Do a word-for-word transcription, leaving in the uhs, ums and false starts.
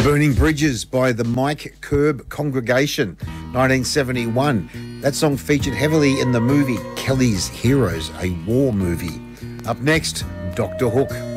Burning Bridges by the Mike Curb Congregation, nineteen seventy-one. That song featured heavily in the movie Kelly's Heroes, a war movie. Up next, Doctor Hook.